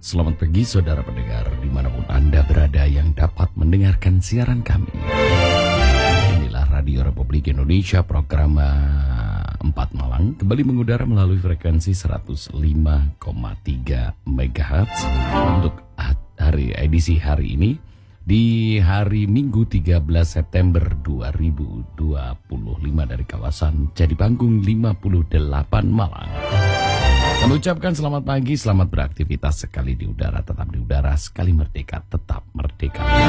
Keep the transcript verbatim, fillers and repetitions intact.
Selamat pagi saudara pendengar dimanapun Anda berada yang dapat mendengarkan siaran kami. Inilah Radio Republik Indonesia, program empat Malang kembali mengudara melalui frekuensi seratus lima koma tiga megahertz untuk hari edisi hari ini di hari Minggu tiga belas September dua ribu dua puluh lima dari kawasan Jadi Panggung lima puluh delapan Malang. Kami ucapkan selamat pagi, selamat beraktivitas sekali di udara, tetap di udara, sekali merdeka, tetap merdeka.